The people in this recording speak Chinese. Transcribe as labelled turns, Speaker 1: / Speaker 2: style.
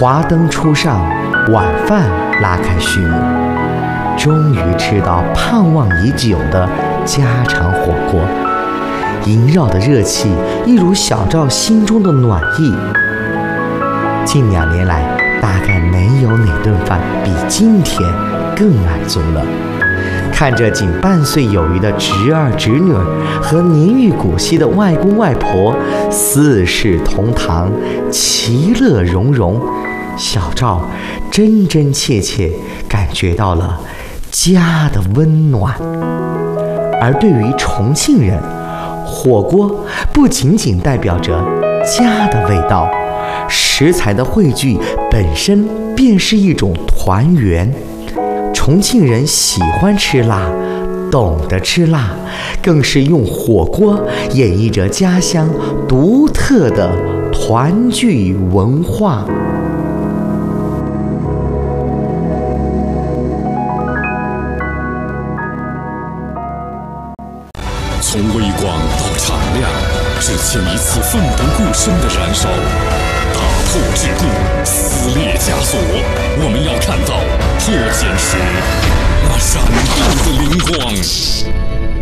Speaker 1: 华灯初上，晚饭拉开序幕，终于吃到盼望已久的家常火锅。萦绕的热气一如小赵心中的暖意。近2年来，大概没有哪顿饭比今天更满足了。看着仅半岁有余的侄儿侄女和年逾古稀的外公外婆四世同堂，其乐融融，小赵真真切切感觉到了家的温暖。而对于重庆人，火锅不仅仅代表着家的味道，食材的汇聚本身便是一种团圆。重庆人喜欢吃辣，懂得吃辣，更是用火锅演绎着家乡独特的团聚文化。
Speaker 2: 从微光到敞亮，是牵一次奋不顾身的燃烧，打破桎梏，撕裂枷锁。我们要看到破茧时那闪电的灵光。